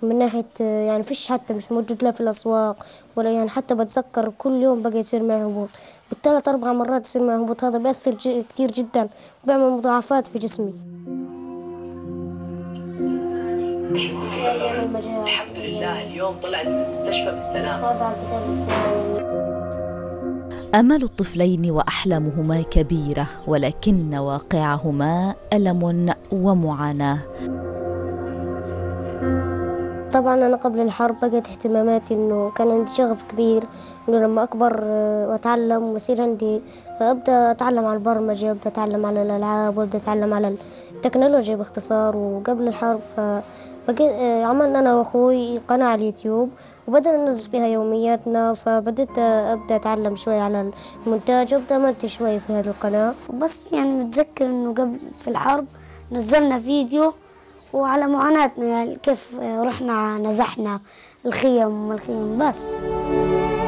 من ناحية يعني فيش، حتى مش موجود لا في الأسواق ولا يعني، حتى بتذكر كل يوم بقى يصير معي هبوط بالثلاث أربع مرات يصير معي هبوط. هذا بيأثر كتير جدا وبيعمل مضاعفات في جسمي. الحمد لله اليوم طلعت من المستشفى بالسلامة. آمال الطفلين وأحلامهما كبيرة، ولكن واقعهما ألم ومعاناة. طبعا أنا قبل الحرب بقت اهتماماتي إنه كان عندي شغف كبير إنه لما أكبر وأتعلم ويصير عندي أبدأ أتعلم على البرمجة، أبدأ أتعلم على الألعاب، وأبدأ أتعلم على التكنولوجيا باختصار. وقبل الحرب فبقيت عملنا أنا وأخوي قناة على اليوتيوب وبدأنا ننزل فيها يومياتنا، فبدأت أبدأ أتعلم شوي على المونتاج وأبدأ أمنتج شوي في هذه القناة. بس يعني متذكر إنه قبل في الحرب نزلنا فيديو وعلى معاناتنا، يعني كيف رحنا نزحنا الخيم بس.